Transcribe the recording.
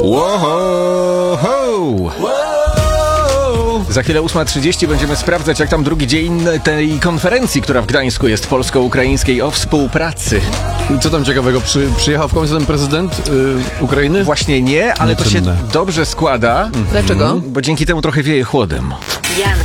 Wow. Za chwilę 8:30 będziemy sprawdzać, jak tam drugi dzień tej konferencji, która w Gdańsku jest polsko-ukraińskiej o współpracy. Co tam ciekawego? Przyjechał w końcu ten prezydent Ukrainy? Właśnie nie, ale to się dobrze składa. Dlaczego? Bo dzięki temu trochę wieje chłodem.